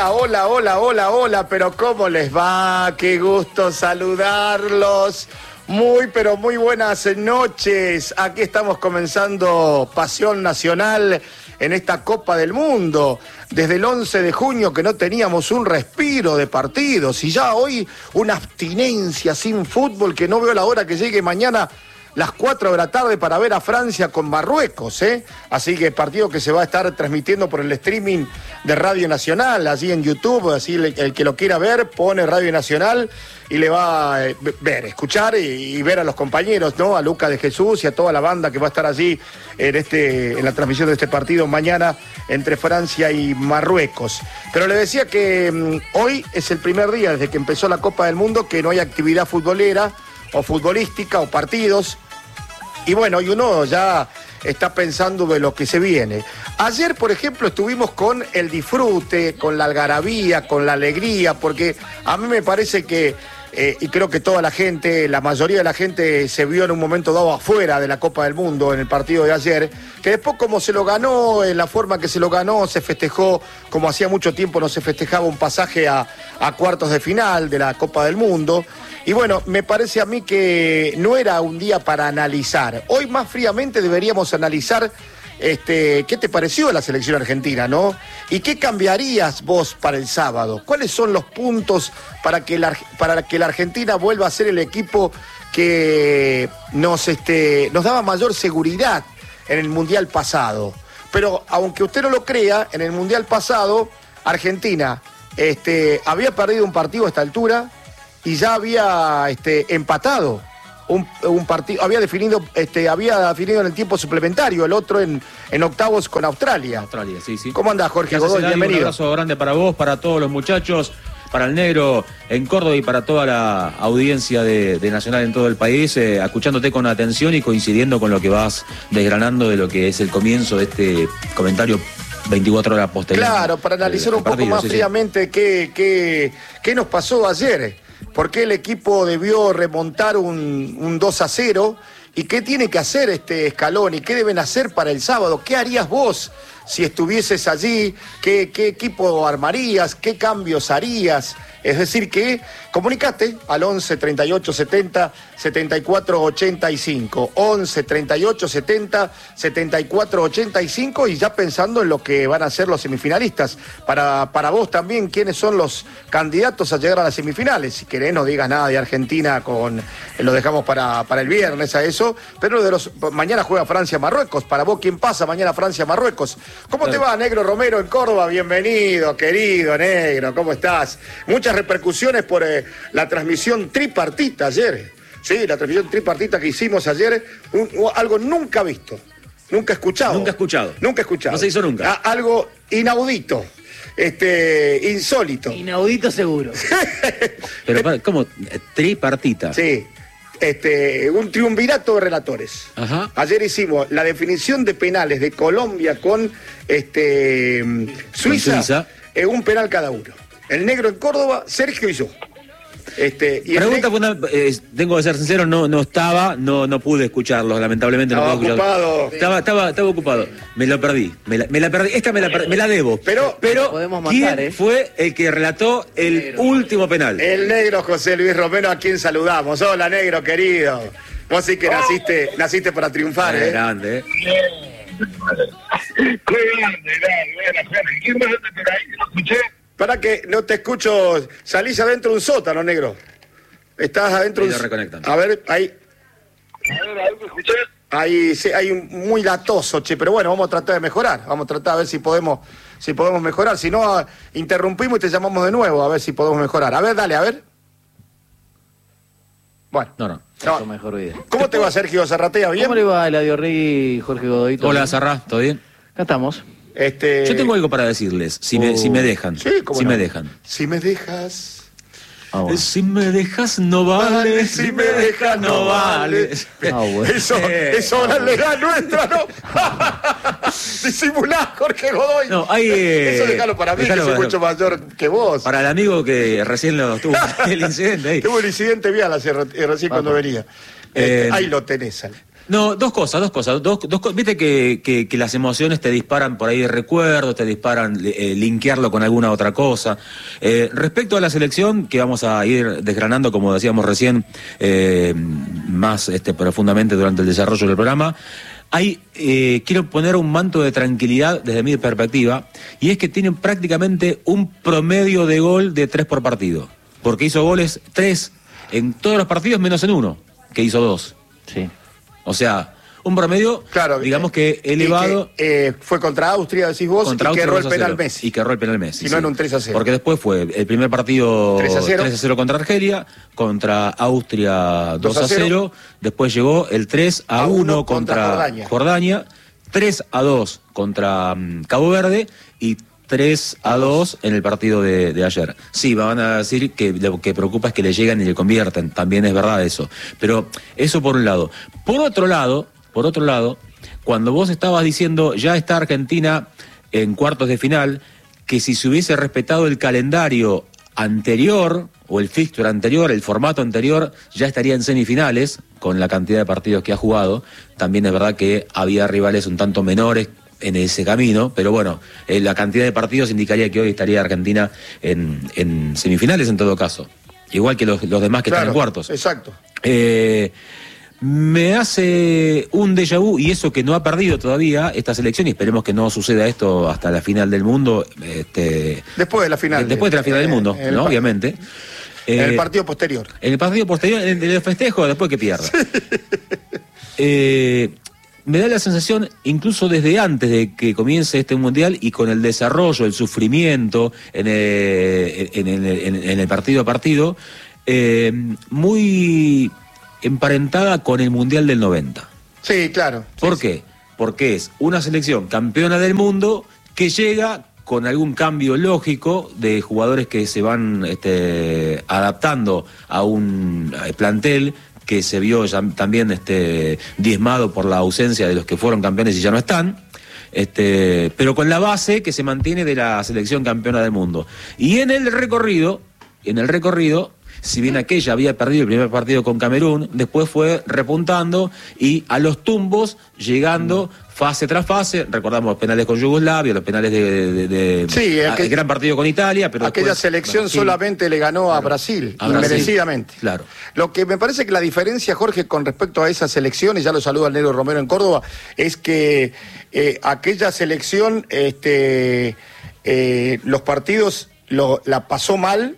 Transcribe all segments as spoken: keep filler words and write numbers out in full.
Hola, hola, hola, hola, hola, pero ¿cómo les va? Qué gusto saludarlos. Muy, pero muy buenas noches. Aquí estamos comenzando Pasión Nacional en esta Copa del Mundo. Desde el once de junio que no teníamos un respiro de partidos y ya hoy una abstinencia sin fútbol que no veo la hora que llegue mañana las cuatro de la tarde para ver a Francia con Marruecos, ¿eh? Así que partido que se va a estar transmitiendo por el streaming de Radio Nacional, allí en YouTube, así el, el que lo quiera ver, pone Radio Nacional y le va a eh, ver, escuchar y, y ver a los compañeros, ¿no? A Lucas de Jesús y a toda la banda que va a estar allí en, este, en la transmisión de este partido mañana entre Francia y Marruecos. Pero le decía que mmm, hoy es el primer día desde que empezó la Copa del Mundo que no hay actividad futbolera o futbolística o partidos. Y bueno, y uno ya está pensando de lo que se viene. Ayer, por ejemplo, estuvimos con el disfrute, con la algarabía, con la alegría, porque a mí me parece que, eh, y creo que toda la gente, la mayoría de la gente se vio en un momento dado afuera de la Copa del Mundo en el partido de ayer, que después como se lo ganó, en la forma que se lo ganó, se festejó, como hacía mucho tiempo no se festejaba un pasaje a, a cuartos de final de la Copa del Mundo. Y bueno, me parece a mí que no era un día para analizar. Hoy más fríamente deberíamos analizar este, qué te pareció la selección argentina, ¿no? ¿Y qué cambiarías vos para el sábado? ¿Cuáles son los puntos para que la, para que la Argentina vuelva a ser el equipo que nos, este, nos daba mayor seguridad en el Mundial pasado? Pero aunque usted no lo crea, en el Mundial pasado, Argentina este, había perdido un partido a esta altura y ya había este, empatado un, un partido, había definido, este, había definido en el tiempo suplementario, el otro en, en octavos con Australia. Australia, sí, sí. ¿Cómo andás, Jorge Godoy? Bienvenido. Un abrazo grande para vos, para todos los muchachos, para el negro en Córdoba y para toda la audiencia de, de Nacional en todo el país, eh, escuchándote con atención y coincidiendo con lo que vas desgranando de lo que es el comienzo de este comentario veinticuatro horas posterior. Claro, para analizar un poco partido, más sí, fríamente sí. qué, qué, qué nos pasó ayer. ¿Por qué el equipo debió remontar un, un dos a cero? ¿Y qué tiene que hacer este Scaloni? ¿Qué deben hacer para el sábado? ¿Qué harías vos si estuvieses allí? ¿Qué, qué equipo armarías? ¿Qué cambios harías? Es decir, que comunicate al once treinta y ocho setenta setenta y cuatro ochenta y cinco. once treinta y ocho setenta setenta y cuatro ochenta y cinco y ya pensando en lo que van a ser los semifinalistas. Para, para vos también, ¿quiénes son los candidatos a llegar a las semifinales? Si querés, no digas nada de Argentina, con lo dejamos para, para el viernes a eso. Pero de los mañana juega Francia-Marruecos. Para vos, ¿quién pasa mañana Francia-Marruecos? ¿Cómo te va, Negro Romero en Córdoba? Bienvenido, querido Negro, ¿cómo estás? Muchas repercusiones por eh, la transmisión tripartita ayer. Sí, la transmisión tripartita que hicimos ayer, un, un, algo nunca visto, nunca escuchado. Nunca escuchado. Nunca escuchado. No se hizo nunca. A, algo inaudito, este, insólito. Inaudito seguro. Pero, ¿cómo? Tripartita. Sí. Este, un triunvirato de relatores. Ajá. Ayer hicimos la definición de penales de Colombia con este, Suiza, con Suiza. Eh, un penal cada uno. El Negro en Córdoba, Sergio y yo. Este, y Pregunta fundamental, eh, tengo que ser sincero, no, no estaba, no, no pude escucharlos, lamentablemente no pude ocupado. escucharlos. Estaba, estaba, estaba ocupado. Me lo perdí, me la, me la perdí, esta me la, me la debo. Pero, pero podemos ¿quién matar, eh? fue el que relató el negro. último penal? El Negro José Luis Romero, a quien saludamos. Hola, Negro, querido. Vos sí que naciste, naciste para triunfar, ¿eh? Grande, ¿eh? Qué grande, grande. ¿Quién más anda por ahí que no escuché? Para que no te escucho, salís adentro de un sótano, Negro. Estás adentro de un... A ver, ahí... A ver, ¿ahí me escuchás? Ahí sí, hay un muy latoso, che, pero bueno, vamos a tratar de mejorar. Vamos a tratar a ver si podemos, si podemos mejorar. Si no, interrumpimos y te llamamos de nuevo a ver si podemos mejorar. A ver, dale, a ver. Bueno. No, no. no. Mejor vida. ¿Cómo te va, Sergio Zarratea? ¿Bien? ¿Cómo le va, Eladio Rey, Jorge Godoy? Hola, Zarra, ¿todo bien? Acá estamos. Este... Yo tengo algo para decirles, si, uh... me, si me dejan. Sí, ¿cómo si no? me dejan. Si me dejas... Ah, bueno. Si me dejas no vale, vale si me dejas no vale. Ah, bueno. Eso, eso ahora es legal nuestra, ¿no? Disimulá, Jorge Godoy. No, hay, eh, eso déjalo para mí, déjalo, que soy déjalo. mucho mayor que vos. Para el amigo que recién lo tuvo el incidente ahí. Tuvo el incidente vial hace, recién Vamos. cuando venía. Eh, eh, ahí lo tenés. No, dos cosas, dos cosas. Dos, dos, co- Viste que, que, que las emociones te disparan por ahí de recuerdos, te disparan eh, linkearlo con alguna otra cosa. Eh, respecto a la selección, que vamos a ir desgranando, como decíamos recién, eh, más este, profundamente durante el desarrollo del programa, hay, eh, quiero poner un manto de tranquilidad desde mi perspectiva, y es que tienen prácticamente un promedio de gol de tres por partido, porque hizo goles tres en todos los partidos menos en uno, que hizo dos. Sí. O sea, un promedio, Claro, digamos eh, que elevado. y que, eh, fue contra Austria, decís vos, Contra y Austria que erró el dos a penal cero. Messi. Y que erró el penal Messi. Si no, en un tres a cero. Porque después fue el primer partido tres a cero. tres a cero contra Argelia, contra Austria dos a cero, después llegó el tres a uno contra, contra Jordania. Jordania, tres a dos contra um, Cabo Verde y tres a dos en el partido de, de ayer. Sí, van a decir que lo que preocupa es que le llegan y le convierten, también es verdad eso. Pero eso por un lado. Por otro lado, por otro lado, cuando vos estabas diciendo ya está Argentina en cuartos de final, que si se hubiese respetado el calendario anterior o el fixture anterior, el formato anterior, ya estaría en semifinales con la cantidad de partidos que ha jugado. También es verdad que había rivales un tanto menores en ese camino, pero bueno, eh, la cantidad de partidos indicaría que hoy estaría Argentina en, en semifinales en todo caso, igual que los, los demás que Claro, están en cuartos. Exacto. Eh, me hace un déjà vu, y eso que no ha perdido todavía esta selección, y esperemos que no suceda esto hasta la final del mundo, este, Después de la final. después de la final del mundo, en el ¿no? pa- Obviamente. En el Eh, partido posterior. en el partido posterior, en el festejo, después que pierda. Eh, me da la sensación, incluso desde antes de que comience este mundial y con el desarrollo, el sufrimiento en el, en el, en el- en el partido a partido, eh, muy emparentada con el mundial del noventa. Sí, claro. ¿Por Sí, qué? Porque es una selección campeona del mundo que llega con algún cambio lógico de jugadores que se van este, adaptando a un eh, plantel que se vio ya también este, diezmado por la ausencia de los que fueron campeones y ya no están, este, pero con la base que se mantiene de la selección campeona del mundo. Y en el recorrido, en el recorrido, si bien aquella había perdido el primer partido con Camerún, después fue repuntando y a los tumbos llegando fase tras fase. Recordamos los penales con Yugoslavia, los penales de, de, de- Sí, a- aquel- el gran partido con Italia, pero Aquella después, selección Brasil. solamente le ganó a Claro. Brasil, A Brasil. inmerecidamente. Claro. Lo que me parece que la diferencia, Jorge, con respecto a esa selección, y ya lo saluda el Negro Romero en Córdoba, es que eh, aquella selección, este, eh, los partidos lo, la pasó mal,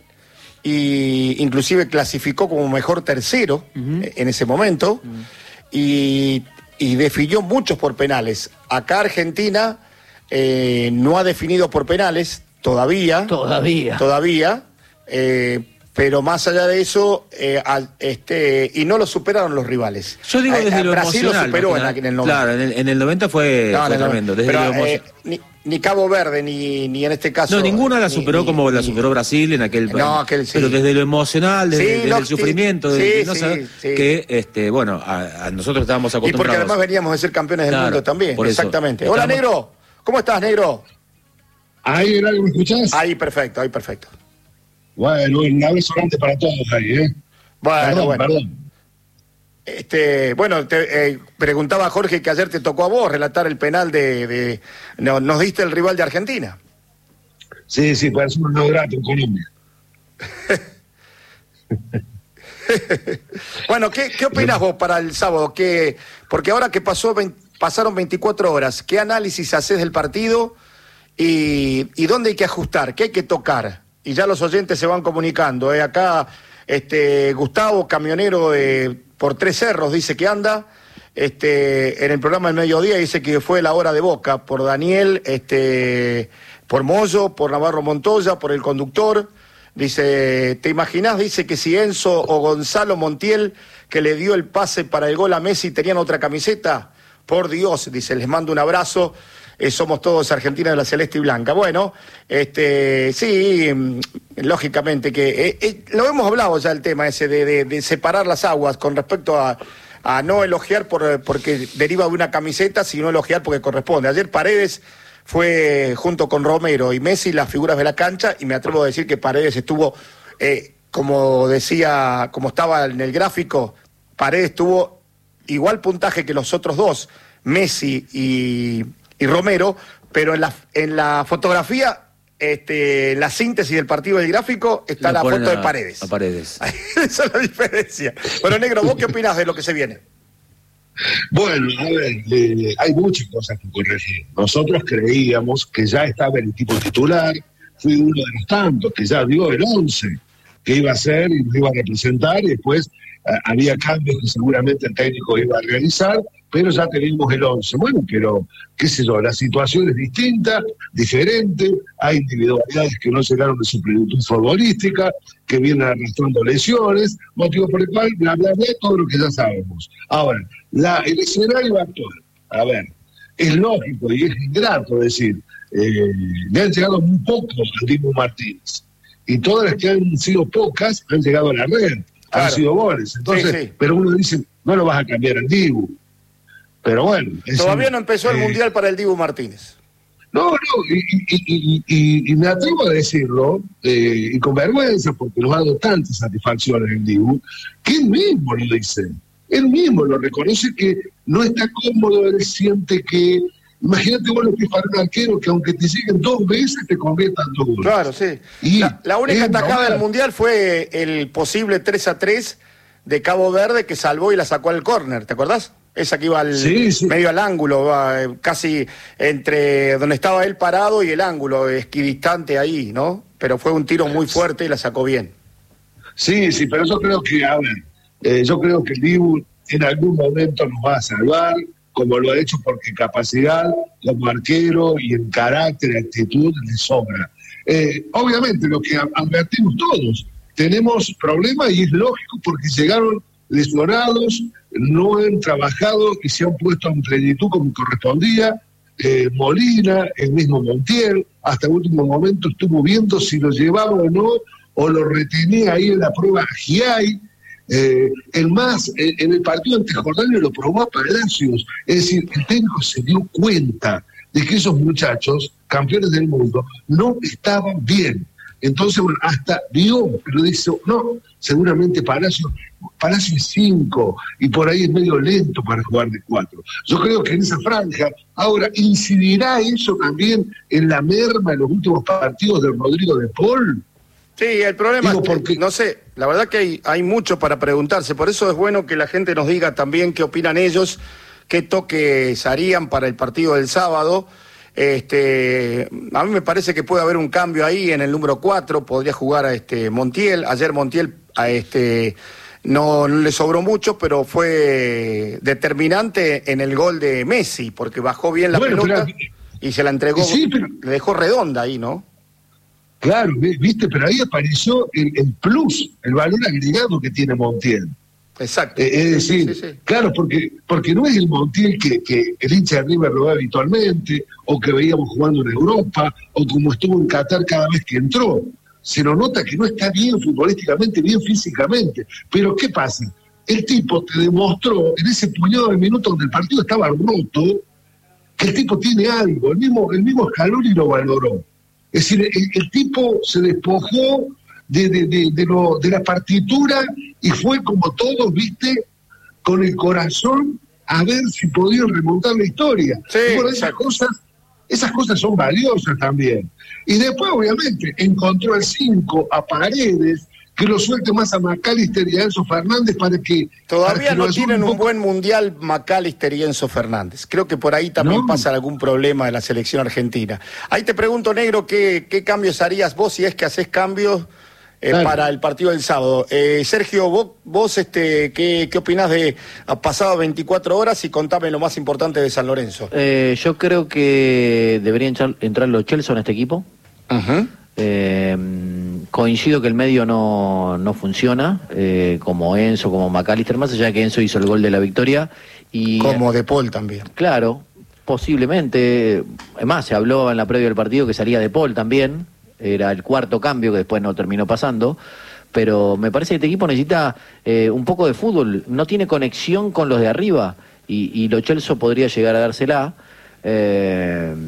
y inclusive clasificó como mejor tercero eh, en ese momento, y, y definió muchos por penales. Acá Argentina eh, no ha definido por penales todavía. Todavía. Todavía, eh, pero más allá de eso, eh, al- este, y no lo superaron los rivales. Yo digo Eh, desde eh, lo Brasil emocional. lo superó más en, que aqu- en nada. el noventa. Claro, en el, en el noventa fue, No, fue no, no, tremendo. Desde pero, lo emo- eh, ni, ni Cabo Verde, ni, ni en este caso... No, ninguna la ni- superó ni- como la ni- superó Brasil en aquel No, aquel sí. Pero desde lo emocional, desde, Sí, desde no, el sí, sufrimiento, sí, desde no sí, saber sí. que, este, bueno, a, a nosotros estábamos Y acostumbrados. porque además veníamos de ser campeones del Claro, mundo también, por eso. exactamente. Hola, Estamos- Negro. ¿Cómo estás, Negro? Ahí, Gerardo, ¿me escuchás? Ahí, perfecto, ahí, perfecto. Bueno, un abrazo grande para todos ahí, ¿eh? Bueno, perdón, bueno. perdón. Este, bueno, te eh, preguntaba Jorge que ayer te tocó a vos relatar el penal de... de- no, nos diste el rival de Argentina. Sí, sí, para hacer un no grato en Colombia. Bueno, ¿qué, qué opinas vos para el sábado? ¿Qué, porque ahora que pasó vein- pasaron veinticuatro horas, ¿qué análisis haces del partido y, y dónde hay que ajustar? ¿Qué hay que tocar? Y ya los oyentes se van comunicando. ¿eh? Acá este, Gustavo, camionero de, por Tres Cerros, dice que anda. Este, en el programa del mediodía dice que fue la hora de Boca, por Daniel, este, por Moyo, por Navarro Montoya, por el conductor. Dice, ¿te imaginás? Dice que si Enzo o Gonzalo Montiel, que le dio el pase para el gol a Messi, tenían otra camiseta. Por Dios, dice, les mando un abrazo. Eh, somos todos Argentina de la Celeste y Blanca. Bueno, este, sí, mm, lógicamente que eh, eh, lo hemos hablado ya el tema ese de, de- de separar las aguas con respecto a, a no elogiar por, eh, porque deriva de una camiseta, sino elogiar porque corresponde. Ayer Paredes fue junto con Romero y Messi las figuras de la cancha, y me atrevo a decir que Paredes estuvo, eh, como decía, como estaba en el gráfico, Paredes estuvo igual puntaje que los otros dos, Messi y, y Romero, pero en la, en la fotografía, este, la síntesis del partido del gráfico, está Lo la ponen foto a- de Paredes. a Paredes. Esa es la diferencia. Bueno, Negro, ¿vos qué opinás de lo que se viene? Bueno, a ver, eh, hay muchas cosas que corregir. Nosotros creíamos que ya estaba el equipo titular, fui uno de los tantos que ya dio el once que iba a ser y nos iba a representar, y después eh, había cambios que seguramente el técnico iba a realizar, pero ya teníamos el once. Bueno, pero, qué sé yo, la situación es distinta, diferente, hay individualidades que no llegaron de su plenitud futbolística, que vienen arrastrando lesiones, motivo por el cual, bla, bla, bla, todo lo que ya sabemos. Ahora, la, el escenario actual, a ver, es lógico y es ingrato decir, eh, le han llegado muy poco al Dibu Martínez, y todas las que han sido pocas han llegado a la red, Claro. han sido goles. Entonces, Sí, sí. pero uno dice, no lo vas a cambiar al Dibu. Pero bueno. es Todavía un- no empezó el eh, Mundial para el Dibu Martínez. No, no, y, y, y, y, y me atrevo a decirlo, eh, y con vergüenza, porque nos ha dado tantas satisfacciones el Dibu, que él mismo lo dice. Él mismo lo reconoce, que no está cómodo, él siente que... Imagínate vos lo que es para un arquero que aunque te lleguen dos veces te conviertan dos goles. Claro, sí. Y La, la única es atajada normal. del Mundial fue el posible tres a tres de Cabo Verde, que salvó y la sacó al córner, ¿te acordás? Esa que iba al, Sí, sí. medio al ángulo, va, eh, casi entre donde estaba él parado y el ángulo, equidistante ahí, ¿no? Pero fue un tiro muy fuerte y la sacó bien. Sí, sí, pero yo creo que, a ver, eh, yo creo que el Dibu en algún momento nos va a salvar, como lo ha hecho, porque capacidad como arquero y en carácter, actitud, le sobra. Eh, obviamente, lo que advertimos todos, tenemos problemas y es lógico porque llegaron lesionados, no han trabajado y se han puesto en plenitud como correspondía. Eh, Molina, el mismo Montiel, hasta el último momento estuvo viendo si lo llevaba o no, o lo retenía ahí en la prueba Giai. Eh, el más, eh, en el partido ante Jordania lo probó a Palacios. Es decir, el técnico se dio cuenta de que esos muchachos, campeones del mundo, no estaban bien. Entonces, bueno, hasta vio, pero dice, no, seguramente Palacios, Palacios es cinco, y por ahí es medio lento para jugar de cuatro. Yo creo que en esa franja, ahora, ¿incidirá eso también en la merma en los últimos partidos de Rodrigo de Paul? Sí, el problema Digo, es que, porque- no sé, la verdad que hay, hay mucho para preguntarse, por eso es bueno que la gente nos diga también qué opinan ellos, qué toques harían para el partido del sábado. Este, a mí me parece que puede haber un cambio ahí en el número cuatro, podría jugar a este Montiel. Ayer Montiel a este no, no le sobró mucho, pero fue determinante en el gol de Messi, porque bajó bien la Bueno, pelota pero- y se la entregó, Sí, pero- le dejó redonda ahí, ¿no? Claro, vi- viste, pero ahí apareció el, el plus, el valor agregado que tiene Montiel. Exacto. Eh, es Sí, decir, sí, sí. claro, porque porque no es el Montiel que, que el hincha de River lo ve habitualmente, o que veíamos jugando en Europa, o como estuvo en Qatar cada vez que entró. Se nos nota que no está bien futbolísticamente, bien físicamente. Pero ¿qué pasa? El tipo te demostró en ese puñado de minutos donde el partido estaba roto, que el tipo tiene algo, el mismo, el mismo Scaloni lo valoró. Es decir, el, el tipo se despojó de, de, de, de, lo, de la partitura y fue como todos, viste, con el corazón a ver si podían remontar la historia. Sí, y bueno, esas exacto. cosas, esas cosas son valiosas también. Y después, obviamente, encontró al cinco, a Paredes, que lo suelte más a McAllister y a Enzo Fernández para que... para Todavía que lo no ayude tienen un poco. buen mundial McAllister y Enzo Fernández. Creo que por ahí también No. pasa algún problema de la selección argentina. Ahí te pregunto, Negro, ¿qué, qué cambios harías vos si es que haces cambios eh, Claro. para el partido del sábado? Eh, Sergio, vos, vos este, ¿qué, qué opinás de ha pasado veinticuatro horas y contame lo más importante de San Lorenzo? Eh, yo creo que deberían entrar, entrar los Chelsea en este equipo. Ujú. Eh, coincido que el medio no, no funciona, eh, como Enzo, como McAllister, más allá de que Enzo hizo el gol de la victoria. Y, Como De Paul también. Claro, posiblemente. Además, se habló en la previa del partido que salía De Paul también. Era el cuarto cambio que después no terminó pasando. Pero me parece que este equipo necesita eh, un poco de fútbol. No tiene conexión con los de arriba. Y, y Lo Celso podría llegar a dársela. Eh,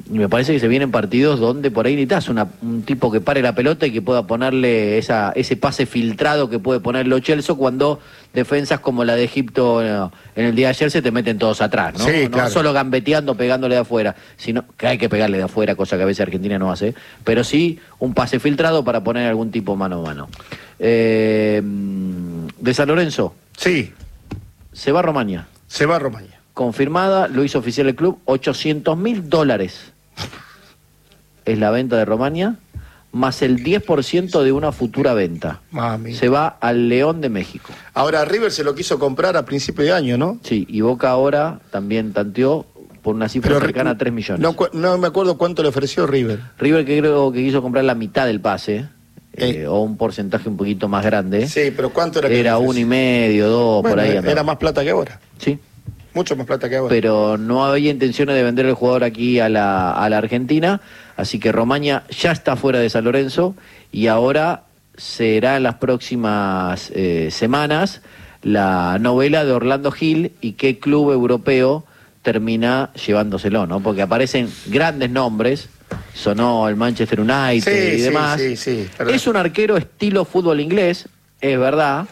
Y me parece que se vienen partidos donde por ahí necesitas una, un tipo que pare la pelota y que pueda ponerle esa, ese pase filtrado que puede poner Lo Celso cuando defensas como la de Egipto no, en el día de ayer se te meten todos atrás, ¿no? Sí, no claro. solo gambeteando, pegándole de afuera, sino que hay que pegarle de afuera, cosa que a veces Argentina no hace, pero sí un pase filtrado para poner algún tipo mano a mano. Eh, de San Lorenzo. Sí. Se va a Romaña. Se va a Romaña. Confirmada, lo hizo oficial el club, ochocientos mil dólares. Es la venta de Romaña, más el diez por ciento de una futura venta. Mami. Se va al León de México. Ahora River se lo quiso comprar a principio de año, ¿no? Sí, y Boca ahora también tanteó por una cifra Pero, cercana a tres millones. No, no me acuerdo cuánto le ofreció River. River que creo que quiso comprar la mitad del pase, Eh. eh, o un porcentaje un poquito más grande. Sí, pero ¿cuánto era? que Era le ofreció? uno y medio, dos, Bueno, por ahí era andaba. más plata que ahora. Sí. Mucho más plata que ahora. Pero no había intenciones de vender el jugador aquí a la, a la Argentina, así que Romaña ya está fuera de San Lorenzo y ahora será en las próximas eh, semanas la novela de Orlando Gil y qué club europeo termina llevándoselo, ¿no? Porque aparecen grandes nombres, sonó el Manchester United Sí, y sí, demás. sí, sí, verdad. Es un arquero estilo fútbol inglés, es verdad,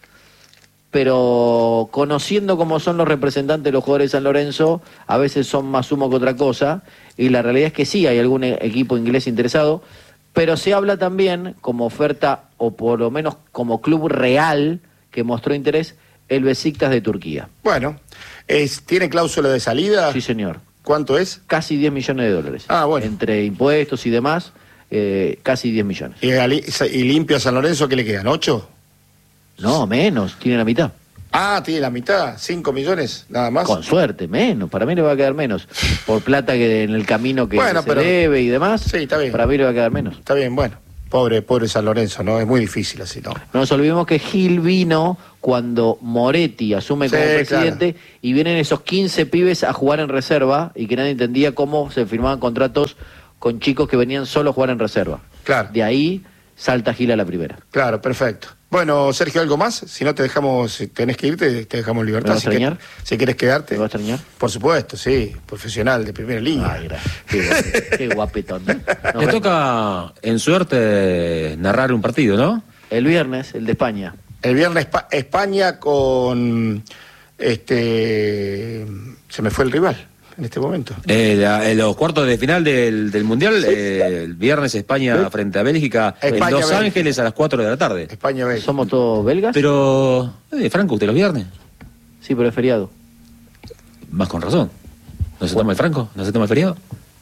pero conociendo cómo son los representantes de los jugadores de San Lorenzo, a veces son más humo que otra cosa, y la realidad es que sí, hay algún e- equipo inglés interesado, pero se habla también como oferta, o por lo menos como club real que mostró interés, el Besiktas de Turquía. Bueno, es, ¿tiene cláusula de salida? Sí, señor. ¿Cuánto es? Casi diez millones de dólares. Ah, bueno. Entre impuestos y demás, eh, casi diez millones. ¿Y, a li- y limpio a San Lorenzo qué le quedan? ¿Ocho? No, menos, tiene la mitad. Ah, tiene la mitad, cinco millones, nada más. Con suerte, menos. Para mí le va a quedar menos. Por plata que en el camino que Bueno, se pero- debe y demás, Sí, está bien. para mí le va a quedar menos. Está bien, bueno. Pobre, pobre San Lorenzo, ¿no? Es muy difícil así, ¿no? No nos olvidemos que Gil vino cuando Moretti asume como Sí, presidente y vienen esos quince pibes a jugar en reserva y que nadie entendía cómo se firmaban contratos con chicos que venían solo a jugar en reserva. Claro. De ahí salta Gil a la primera. Claro, perfecto. Bueno, Sergio, ¿algo más? Si no te dejamos, si tenés que irte, te dejamos ¿Me libertad. va a Si, quer- extrañar? si quieres quedarte. ¿Me va a extrañar? Por supuesto, sí. Profesional de primera línea. Ay, gracias. Qué, guape- qué guapetón. ¿no? Nos Te vemos. toca, en suerte, narrar un partido, ¿no? El viernes, el de España. El viernes Pa- España con este se me fue el rival en este momento. Eh, la- en los cuartos de final del, del Mundial, eh, el viernes España frente a Bélgica, en España, Los Bélgica. Ángeles a las cuatro de la tarde. España B. ¿Somos todos belgas? Pero, eh, Franco, ¿usted los viernes? Sí, pero es feriado. Más con razón. ¿No se toma el Franco? ¿No se toma el feriado?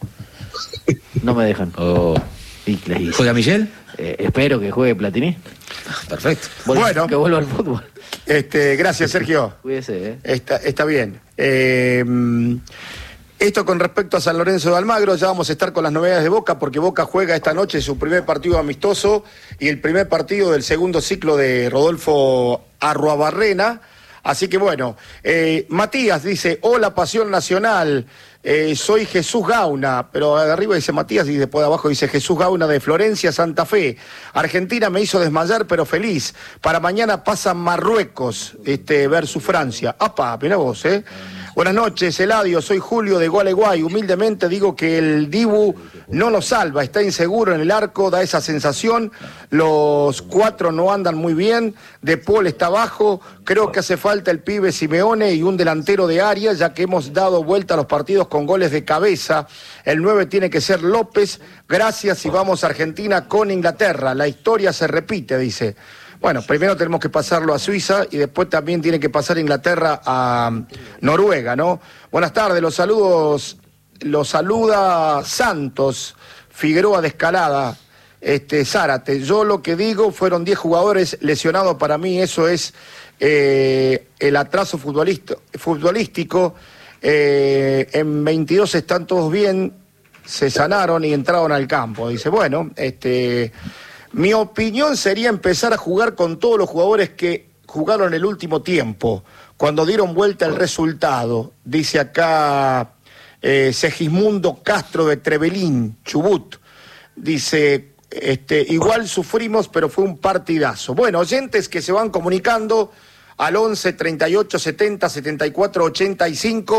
No me dejan. ¿O Y le hice. juega Michel? Eh, espero que juegue Platini. Perfecto. Vuelva- Bueno. Que vuelva al fútbol. Este, gracias, Sergio. Cuídese, ¿eh? Está, está bien. Eh, esto con respecto a San Lorenzo de Almagro, ya vamos a estar con las novedades de Boca, porque Boca juega esta noche su primer partido amistoso y el primer partido del segundo ciclo de Rodolfo Arruabarrena. Así que bueno, eh, Matías dice, hola Pasión Nacional, eh, soy Jesús Gauna, pero de arriba dice Matías y después de abajo dice Jesús Gauna de Florencia, Santa Fe. Argentina me hizo desmayar, pero feliz. Para mañana pasa Marruecos este, versus Francia. ¡Apa! Mirá vos, ¿eh? Buenas noches, Eladio, soy Julio de Gualeguay. Humildemente digo que el Dibu no nos salva, está inseguro en el arco, da esa sensación. Los cuatro no andan muy bien, De Paul está abajo. Creo que hace falta el pibe Simeone y un delantero de área, ya que hemos dado vuelta a los partidos con goles de cabeza. El nueve tiene que ser López. Gracias y vamos a Argentina con Inglaterra. La historia se repite, dice. Bueno, primero tenemos que pasarlo a Suiza y después también tiene que pasar Inglaterra a Noruega, ¿no? Buenas tardes, los saludos, los saluda Santos, Figueroa de Escalada, este, Zárate. Yo lo que digo, fueron diez jugadores lesionados, para mí eso es eh, el atraso futbolístico, futbolístico. Eh, en veintidós están todos bien, se sanaron y entraron al campo. Dice, bueno, este... mi opinión sería empezar a jugar con todos los jugadores que jugaron el último tiempo, cuando dieron vuelta el resultado. Dice acá eh, Segismundo Castro de Trevelín, Chubut. Dice, este, igual sufrimos, pero fue un partidazo. Bueno, oyentes que se van comunicando al once, treinta y ocho, setenta, setenta y cuatro, ochenta y cinco,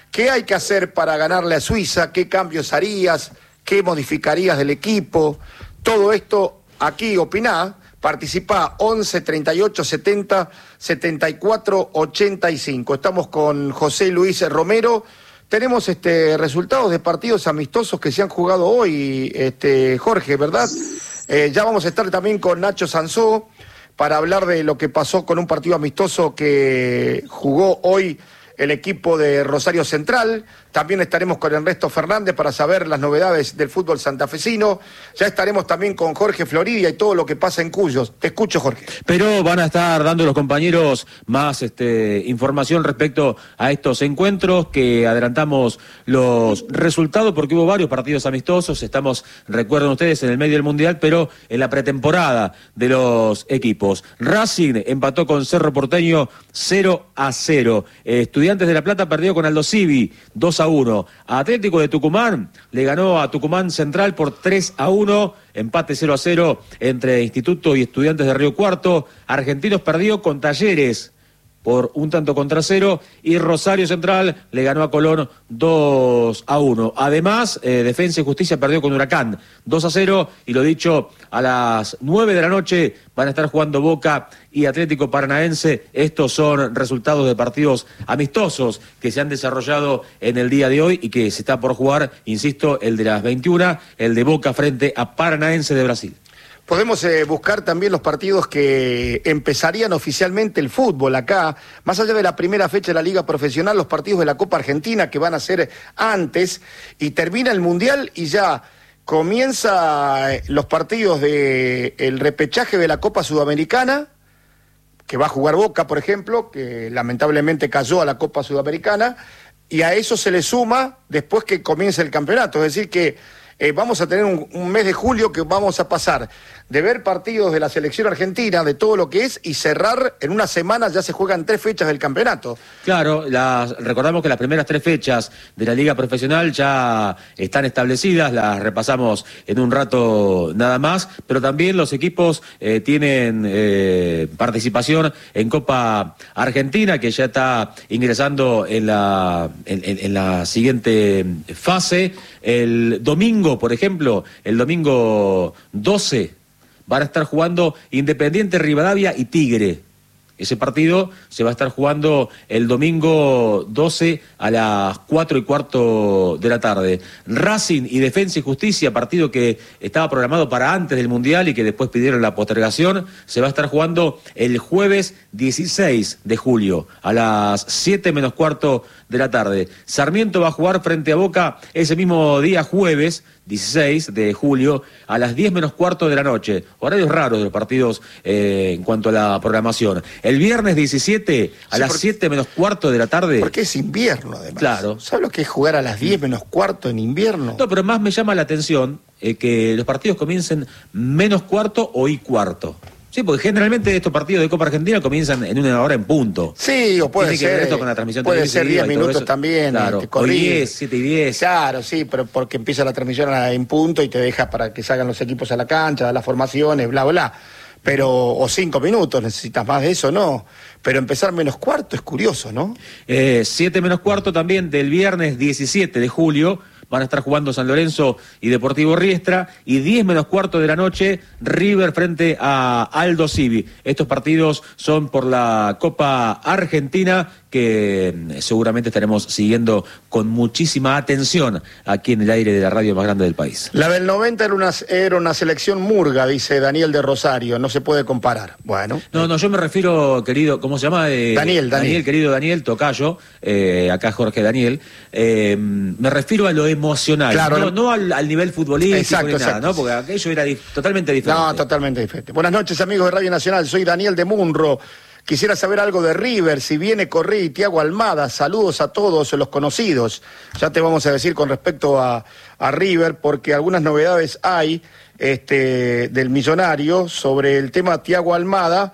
¿Qué hay que hacer para ganarle a Suiza? ¿Qué cambios harías? ¿Qué modificarías del equipo? Todo esto aquí opiná. Participa once, treinta y ocho, setenta, setenta y cuatro, ochenta y cinco. Estamos con José Luis Romero. Tenemos este resultados de partidos amistosos que se han jugado hoy, este Jorge, ¿verdad? Eh, ya vamos a estar también con Nacho Sansó para hablar de lo que pasó con un partido amistoso que jugó hoy el equipo de Rosario Central. También estaremos con Ernesto Fernández para saber las novedades del fútbol santafesino. Ya estaremos también con Jorge Floridia y todo lo que pasa en Cuyos. Te escucho, Jorge. Pero van a estar dando los compañeros más este, información respecto a estos encuentros, que adelantamos los resultados porque hubo varios partidos amistosos. Estamos, recuerden ustedes, en el medio del Mundial, pero en la pretemporada de los equipos. Racing empató con Cerro Porteño cero a cero. Eh, Estudiantes de La Plata perdió con Aldo Civi dos a uno. Atlético de Tucumán le ganó a Tucumán Central por tres a uno. Empate cero a cero entre Instituto y Estudiantes de Río Cuarto. Argentinos perdió con Talleres por un tanto contra cero, y Rosario Central le ganó a Colón dos a uno. Además, eh, Defensa y Justicia perdió con Huracán dos a cero, y lo dicho, a las nueve de la noche van a estar jugando Boca y Atlético Paranaense. Estos son resultados de partidos amistosos que se han desarrollado en el día de hoy y que se está por jugar, insisto, el de las veintiuna, el de Boca frente a Paranaense de Brasil. Podemos eh, buscar también los partidos que empezarían oficialmente el fútbol acá, más allá de la primera fecha de la Liga Profesional, los partidos de la Copa Argentina que van a ser antes, y termina el Mundial y ya comienza los partidos de el repechaje de la Copa Sudamericana, que va a jugar Boca, por ejemplo, que lamentablemente cayó a la Copa Sudamericana, y a eso se le suma después que comience el campeonato, es decir que Eh, vamos a tener un, un mes de julio que vamos a pasar de ver partidos de la selección argentina, de todo lo que es, y cerrar en una semana, ya se juegan tres fechas del campeonato. Claro, las, recordamos que las primeras tres fechas de la Liga Profesional ya están establecidas, las repasamos en un rato nada más, pero también los equipos eh, tienen eh, participación en Copa Argentina, que ya está ingresando en la, en, en, en la siguiente fase. El domingo, por ejemplo, el domingo doce, van a estar jugando Independiente Rivadavia y Tigre. Ese partido se va a estar jugando el domingo doce a las cuatro y cuarto de la tarde. Racing y Defensa y Justicia, partido que estaba programado para antes del Mundial y que después pidieron la postergación, se va a estar jugando el jueves dieciséis de julio a las siete menos cuarto de la tarde. Sarmiento va a jugar frente a Boca ese mismo día, jueves dieciséis de julio, a las diez menos cuarto de la noche. Horarios raros de los partidos eh, en cuanto a la programación. El viernes diecisiete, a sí, las porque, siete menos cuarto de la tarde. Porque es invierno, además. Claro. ¿Sabes lo que es jugar a las diez menos cuarto en invierno? No, pero más me llama la atención eh, que los partidos comiencen menos cuarto o y cuarto. Sí, porque generalmente estos partidos de Copa Argentina comienzan en una hora en punto. Sí, o puede Tiene ser. Que ver esto con la transmisión puede ser diez minutos eso. También. Claro, o diez, siete y diez. Claro, sí, pero porque empieza la transmisión en punto y te deja para que salgan los equipos a la cancha, las formaciones, bla, bla. Pero, o cinco minutos, necesitas más de eso, no. Pero empezar menos cuarto es curioso, ¿no? Eh, siete menos cuarto también del viernes diecisiete de julio. Van a estar jugando San Lorenzo y Deportivo Riestra, y diez menos cuarto de la noche, River frente a Aldo Civi. Estos partidos son por la Copa Argentina, que seguramente estaremos siguiendo con muchísima atención aquí en el aire de la radio más grande del país. La del noventa era una, era una selección murga, dice Daniel de Rosario, no se puede comparar. Bueno. No, no, yo me refiero, querido, ¿cómo se llama? Eh, Daniel, Daniel. Daniel, querido Daniel, tocayo, eh, acá Jorge Daniel, eh, me refiero a lo emocional, claro, no, no al, al nivel futbolístico, exacto, ni nada, exacto. ¿No? Porque aquello era dif- totalmente diferente. No, totalmente diferente. Buenas noches, amigos de Radio Nacional, soy Daniel de Munro. Quisiera saber algo de River, si viene Correa y Thiago Almada. Saludos a todos los conocidos. Ya te vamos a decir con respecto a, a River, porque algunas novedades hay este, del Millonario sobre el tema Thiago Almada.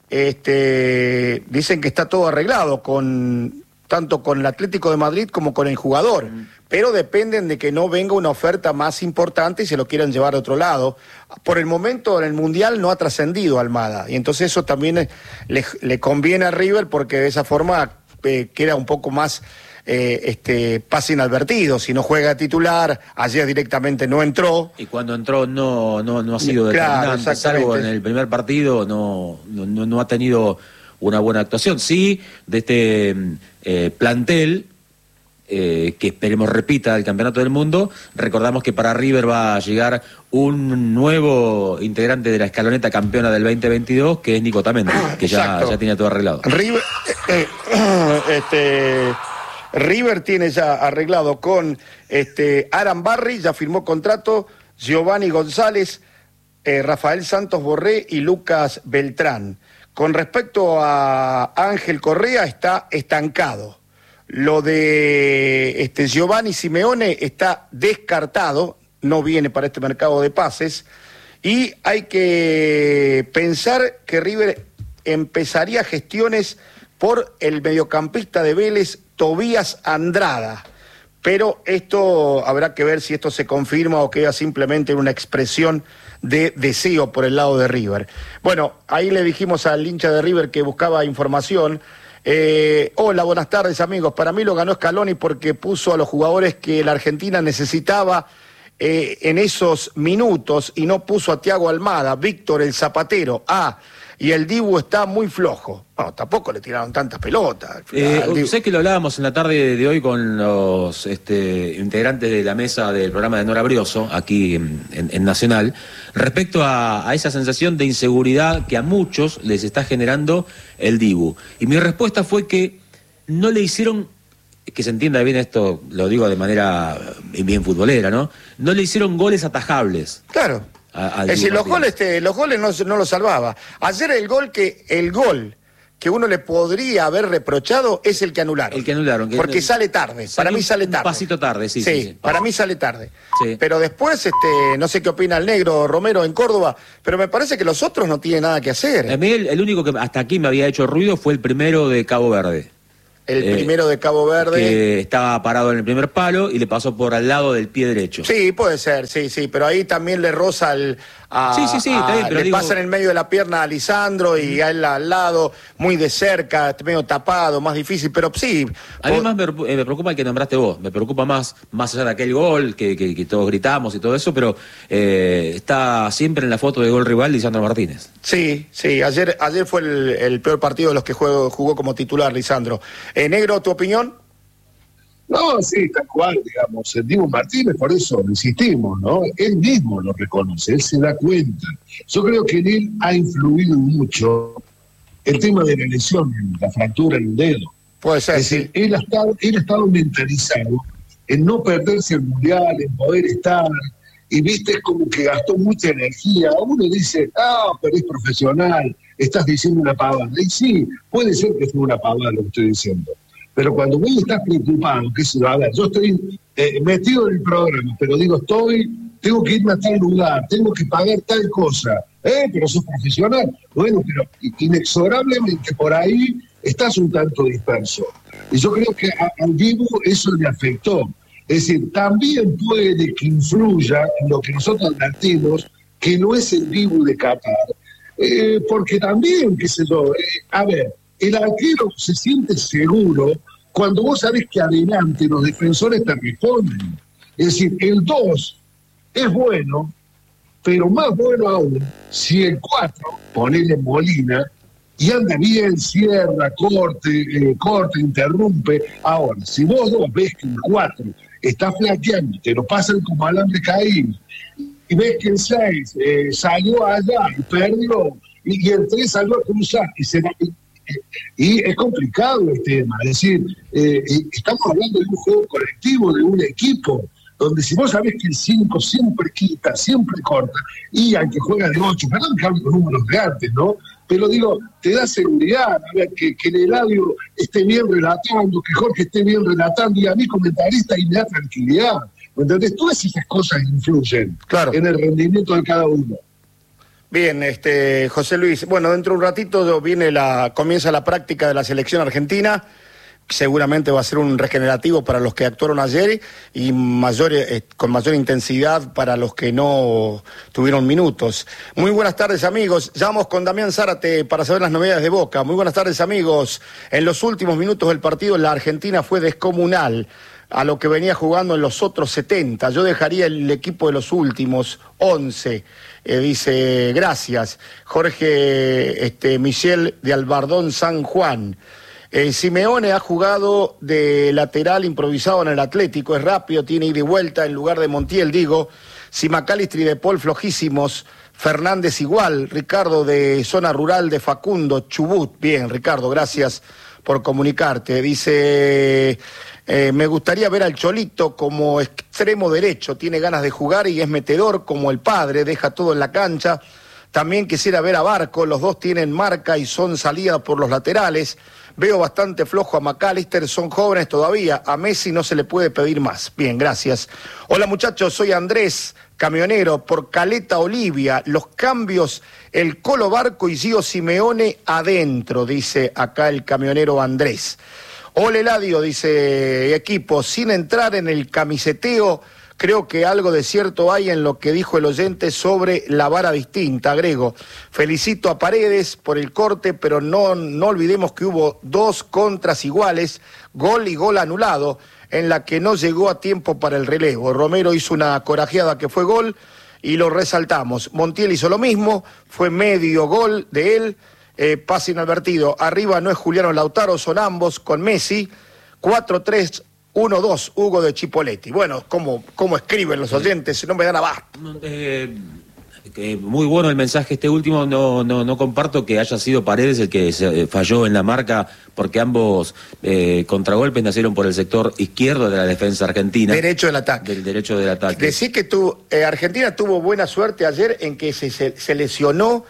Este, dicen que está todo arreglado, con tanto con el Atlético de Madrid como con el jugador. Mm. Pero dependen de que no venga una oferta más importante y se lo quieran llevar a otro lado. Por el momento en el Mundial no ha trascendido Almada, y entonces eso también le, le conviene a River, porque de esa forma eh, queda un poco más eh, este, pasa inadvertido. Si no juega titular, ayer directamente no entró. Y cuando entró no, no, no ha sido Claro, determinante, salvo en el primer partido, no, no, no ha tenido una buena actuación. Sí, de este eh, plantel, eh, que esperemos repita el Campeonato del Mundo, recordamos que para River va a llegar un nuevo integrante de la escaloneta campeona del veinte veintidós, que es Nico Tamendi, que ya, ya tiene todo arreglado. River, eh, eh, este, River tiene ya arreglado con este, Aran Barry, ya firmó contrato, Giovanni González, eh, Rafael Santos Borré y Lucas Beltrán. Con respecto a Ángel Correa, está estancado. Lo de este, Giovanni Simeone está descartado, no viene para este mercado de pases, y hay que pensar que River empezaría gestiones por el mediocampista de Vélez, Tobías Andrada, pero esto habrá que ver si esto se confirma o queda simplemente una expresión de deseo por el lado de River. Bueno, ahí le dijimos al hincha de River que buscaba información. Eh, hola, buenas tardes amigos. Para mí lo ganó Scaloni porque puso a los jugadores que la Argentina necesitaba eh, en esos minutos y no puso a Thiago Almada, Víctor el Zapatero, ah, y el Dibu está muy flojo. Bueno, tampoco le tiraron tantas pelotas. Eh, sé que lo hablábamos en la tarde de hoy con los este, integrantes de la mesa del programa de Nora Brioso, aquí en, en, en Nacional, respecto a, a esa sensación de inseguridad que a muchos les está generando el Dibu. Y mi respuesta fue que no le hicieron, que se entienda bien esto, lo digo de manera bien futbolera, ¿no? No le hicieron goles atajables. Claro. A, es decir, los goles, este, los goles no, no los salvaba. Ayer el gol que el gol que uno le podría haber reprochado es el que anularon. El que anularon. Que porque no, sale tarde. Para mí sale tarde. Un pasito tarde, sí. Sí, sí, sí. para mí sale tarde. Sí. Pero después, este, no sé qué opina el negro Romero en Córdoba, pero me parece que los otros no tienen nada que hacer. A mí el, el único que hasta aquí me había hecho ruido fue el primero de Cabo Verde. El eh, primero de Cabo Verde. Que estaba parado en el primer palo y le pasó por al lado del pie derecho. Sí, puede ser, sí, sí, pero ahí también le roza al... A, sí, sí, sí, a, está bien, pero le digo... pasa en el medio de la pierna a Lisandro y a él al lado, muy de cerca, medio tapado, más difícil, pero sí. A mí más me, me preocupa el que nombraste vos, me preocupa más, más allá de aquel gol que, que, que todos gritamos y todo eso, pero eh, está siempre en la foto de gol rival Lisandro Martínez. Sí, sí, ayer, ayer fue el, el peor partido de los que jugó, jugó como titular Lisandro. Eh, Negro, ¿tu opinión? No, sí, tal cual, digamos. El Dibu Martínez, por eso insistimos, ¿no? Él mismo lo reconoce, él se da cuenta. Yo creo que en él ha influido mucho el tema de la lesión, la fractura en el dedo. Puede ser, es decir, sí. él ha estado, él ha estado mentalizado en no perderse el mundial, en poder estar, y viste, es como que gastó mucha energía. Uno dice, ah, pero es profesional, estás diciendo una pavada. Y sí, puede ser que fue una pavada lo que estoy diciendo. Pero cuando vos estás preocupado, que se a ver, yo estoy eh, metido en el programa, pero digo, estoy, tengo que irme a tal lugar, tengo que pagar tal cosa, eh, pero sos profesional. Bueno, pero inexorablemente por ahí estás un tanto disperso. Y yo creo que a, al Dibu eso le afectó. Es decir, también puede que influya en lo que nosotros advertimos, que no es el Dibu de Qatar, eh, porque también, qué sé yo, eh, a ver, el arquero se siente seguro cuando vos sabés que adelante los defensores te responden. Es decir, el dos es bueno, pero más bueno aún si el cuatro, ponele Molina, y anda bien, cierra, corte, eh, corte, interrumpe. Ahora, si vos dos ves que el cuatro está flaqueando, te lo pasan como alambre caído, y ves que el seis eh, salió allá y perdió, y, y el tres salió a cruzar, y se va... Y es complicado el tema, es decir, eh, estamos hablando de un juego colectivo, de un equipo, donde si vos sabés que el cinco siempre quita, siempre corta, y al que juega de ocho, perdón que hablo con números de antes, ¿no? Pero digo, te da seguridad, a ver, que, que el Eladio esté bien relatando, que Jorge esté bien relatando, y a mí comentarista y me da tranquilidad. ¿Entendés? Todas esas cosas influyen claro. en el rendimiento de cada uno. Bien, este José Luis, bueno, dentro de un ratito viene la, comienza la práctica de la selección argentina. seguramente va a ser un regenerativo para los que actuaron ayer y mayor, eh, con mayor intensidad para los que no tuvieron minutos. Muy buenas tardes, amigos. Ya vamos con Damián Zárate para saber las novedades de Boca. Muy buenas tardes, amigos. En los últimos minutos del partido la Argentina fue descomunal a lo que venía jugando en los otros setenta. Yo dejaría el equipo de los últimos once. Eh, dice, gracias. Jorge este, Michel de Albardón, San Juan. Eh, Simeone ha jugado de lateral improvisado en el Atlético, es rápido, tiene ida y vuelta en lugar de Montiel, digo. Si McAllister y De Paul flojísimos, Fernández igual, Ricardo de zona rural de Facundo, Chubut. Bien, Ricardo, gracias por comunicarte. Dice, eh, me gustaría ver al Cholito como extremo derecho, tiene ganas de jugar y es metedor como el padre, deja todo en la cancha. También quisiera ver a Barco, los dos tienen marca y son salidas por los laterales. Veo bastante flojo a McAllister, son jóvenes todavía, a Messi no se le puede pedir más. Bien, gracias. Hola muchachos, soy Andrés, camionero, por Caleta Olivia. Los cambios, el Colo Barco y Gio Simeone adentro, dice acá el camionero Andrés. Hola Eladio, dice equipo, sin entrar en el camiseteo, creo que algo de cierto hay en lo que dijo el oyente sobre la vara distinta. Agrego, felicito a Paredes por el corte, pero no, no olvidemos que hubo dos contras iguales, gol y gol anulado, en la que no llegó a tiempo para el relevo. Romero hizo una corajeada que fue gol y lo resaltamos. Montiel hizo lo mismo, fue medio gol de él, eh, pase inadvertido. Arriba no es Juliano Lautaro, son ambos con Messi, cuatro tres uno dos, Hugo de Chipoletti. Bueno, ¿cómo, cómo escriben los oyentes? No me dan abasto. Eh, que muy bueno el mensaje este último. No, no, no comparto que haya sido Paredes el que se falló en la marca, porque ambos eh, contragolpes nacieron por el sector izquierdo de la defensa argentina. Derecho del ataque. Del derecho del ataque. Decir que tu, eh, Argentina tuvo buena suerte ayer en que se, se, se lesionó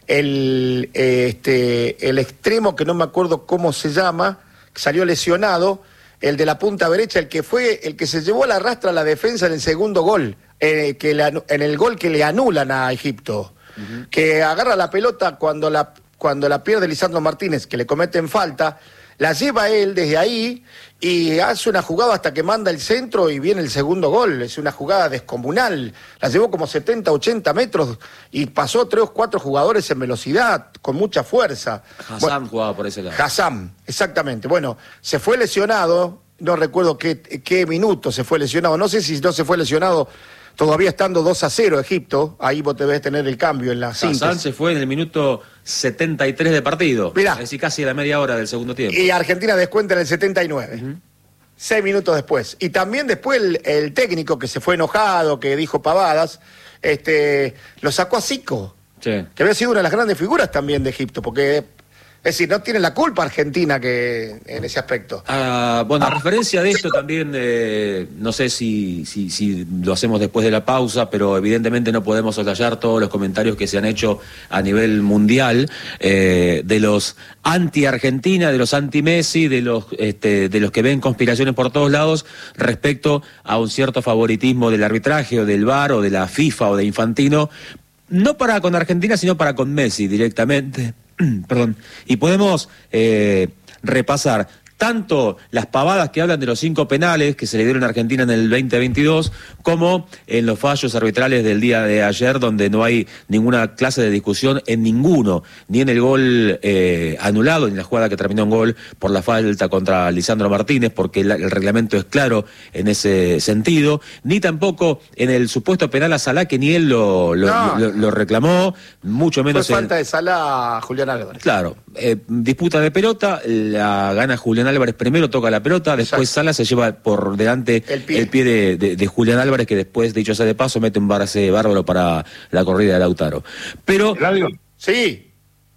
el, eh, este, el extremo, que no me acuerdo cómo se llama, salió lesionado, el de la punta derecha, el que fue, el que se llevó a la rastra a la defensa en el segundo gol, eh, que la, en el gol que le anulan a Egipto, uh-huh. Que agarra la pelota cuando la, cuando la pierde Lisandro Martínez, que le cometen falta, la lleva él desde ahí y hace una jugada hasta que manda el centro y viene el segundo gol. Es una jugada descomunal, la llevó como setenta, ochenta metros y pasó tres o cuatro jugadores en velocidad, con mucha fuerza. Hassam bueno, jugaba por ese lado. Hassam, exactamente. Bueno, se fue lesionado, no recuerdo qué, qué minuto se fue lesionado, no sé si no se fue lesionado todavía estando dos a cero Egipto, ahí vos debés tener el cambio en la síntesis. Hassam se fue en el minuto setenta y tres de partido. Mirá. Es decir, casi a la media hora del segundo tiempo. Y Argentina descuenta en el setenta y nueve. Uh-huh. Seis minutos después. Y también después el, el técnico que se fue enojado, que dijo pavadas, este, lo sacó a Zico, sí. Que había sido una de las grandes figuras también de Egipto, porque... Es decir, no tiene la culpa Argentina que en ese aspecto. Ah, bueno, a referencia de esto también, eh, no sé si, si, si lo hacemos después de la pausa, pero evidentemente no podemos soslayar todos los comentarios que se han hecho a nivel mundial, eh, de los anti-Argentina, de los anti-Messi, de los, este, de los que ven conspiraciones por todos lados respecto a un cierto favoritismo del arbitraje o del V A R o de la FIFA o de Infantino, no para con Argentina, sino para con Messi directamente. Perdón, y podemos eh, repasar tanto las pavadas que hablan de los cinco penales que se le dieron a Argentina en el veinte veintidós, como en los fallos arbitrales del día de ayer, donde no hay ninguna clase de discusión en ninguno, ni en el gol eh, anulado, ni en la jugada que terminó en gol por la falta contra Lisandro Martínez, porque el, el reglamento es claro en ese sentido, ni tampoco en el supuesto penal a Salah, que ni él lo, lo, no. lo, lo reclamó, mucho menos... Fue falta en... de Salah a Julián Álvarez. Claro, eh, disputa de pelota, la gana Julián Álvarez primero, toca la pelota, después Exacto. Salah se lleva por delante el pie, el pie de, de, de Julián Álvarez, que después, dicho sea de paso, mete un barce bárbaro para la corrida de Lautaro. Pero... ¿Radio? Sí.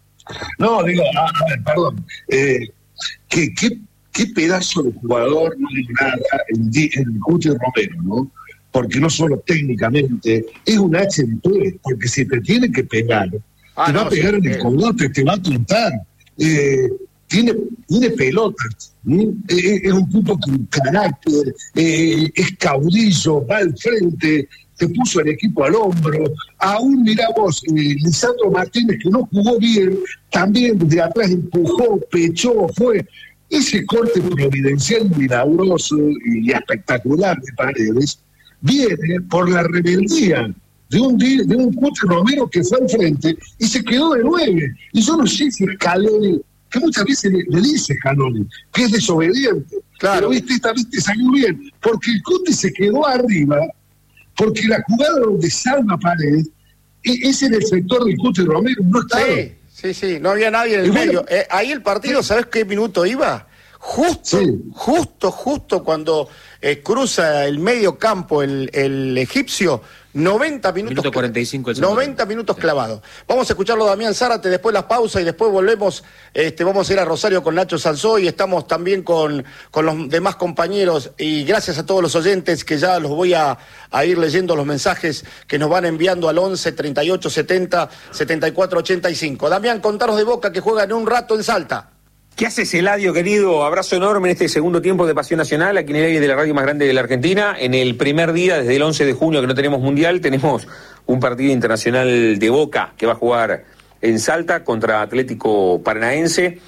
No, digo, a, a ver, perdón. Eh, ¿qué, qué, qué pedazo de jugador, no digo nada, en, en Cuti Romero, ¿no? Porque no solo técnicamente, es un H de P, porque si te tiene que pegar, ah, te no, va a pegar sí, en el cogote, te va a tontar. Eh, Tiene, tiene pelotas, ¿sí? es, es un tipo con carácter, eh, es caudillo, va al frente, te puso el equipo al hombro. Aún mirá vos, eh, Lisandro Martínez, que no jugó bien, también de atrás empujó, pechó, fue. ese corte providencial milagroso y espectacular de Paredes viene por la rebeldía de un, de un Cuti Romero que fue al frente y se quedó de nueve. Y yo no sé si Scaloni, que muchas veces le, le dice Scaloni, que es desobediente. Claro. Pero viste, esta vez te salió bien, porque el Cuti se quedó arriba, porque la jugada donde salva Paredes es en el sector del Cuti Romero, no estaba. Sí, sí, sí, no había nadie en el medio. Eh, ahí el partido, ¿sabes qué minuto iba? Justo, sí. justo, justo cuando eh, cruza el medio campo el, el egipcio, noventa minutos. Minuto cuarenta y cinco. El noventa minutos sí. clavados. Vamos a escucharlo a Damián Zárate, después las pausas y después volvemos. Este, vamos a ir a Rosario con Nacho Sanzó y estamos también con, con los demás compañeros. Y gracias a todos los oyentes que ya los voy a, a ir leyendo los mensajes que nos van enviando al once, treinta y ocho, setenta, setenta y cuatro, ochenta y cinco. Damián, contanos de Boca que juega en un rato en Salta. ¿Qué haces, Eladio, querido? Abrazo enorme en este segundo tiempo de Pasión Nacional, aquí en el aire de la radio más grande de la Argentina. En el primer día, desde el once de junio, que no tenemos mundial, tenemos un partido internacional de Boca que va a jugar en Salta contra Atlético Paranaense,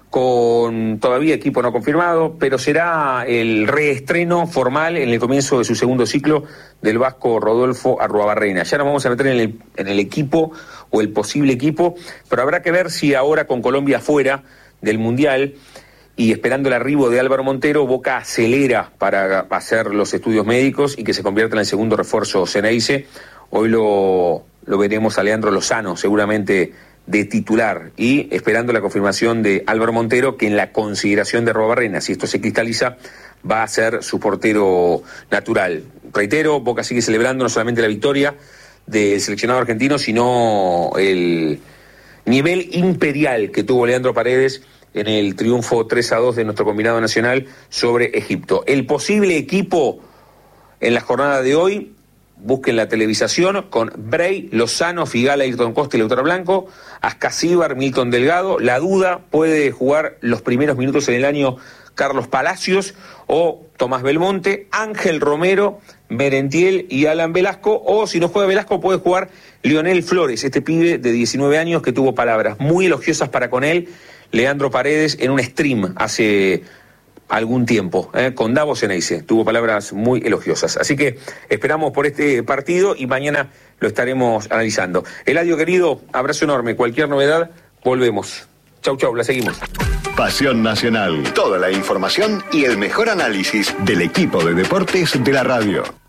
con todavía equipo no confirmado, pero será el reestreno formal en el comienzo de su segundo ciclo del vasco Rodolfo Arruabarrena. Ya nos vamos a meter en el, en el equipo o el posible equipo, pero habrá que ver si ahora con Colombia afuera del Mundial y esperando el arribo de Álvaro Montero, Boca acelera para hacer los estudios médicos y que se convierta en el segundo refuerzo Ceneice. Hoy lo, lo veremos a Leandro Lozano seguramente de titular y esperando la confirmación de Álvaro Montero, que en la consideración de Arruabarrena, si esto se cristaliza, va a ser su portero natural. Reitero, Boca sigue celebrando no solamente la victoria del seleccionado argentino, sino el nivel imperial que tuvo Leandro Paredes en el triunfo tres a dos de nuestro combinado nacional sobre Egipto. El posible equipo en la jornada de hoy, busquen la televisación, con Bray, Lozano, Figala, Ayrton Costa y Lautaro Blanco, Ascasíbar, Milton Delgado. La duda, puede jugar los primeros minutos en el año Carlos Palacios o Tomás Belmonte, Ángel Romero, Merentiel y Alan Velasco, o si no juega Velasco puede jugar Lionel Flores, este pibe de diecinueve años que tuvo palabras muy elogiosas para con él, Leandro Paredes, en un stream hace algún tiempo, eh, con Davo Ceneice, tuvo palabras muy elogiosas. Así que esperamos por este partido y mañana lo estaremos analizando. Eladio querido, abrazo enorme, cualquier novedad, volvemos. Chau, chau, la seguimos. Pasión Nacional, toda la información y el mejor análisis del equipo de deportes de la radio.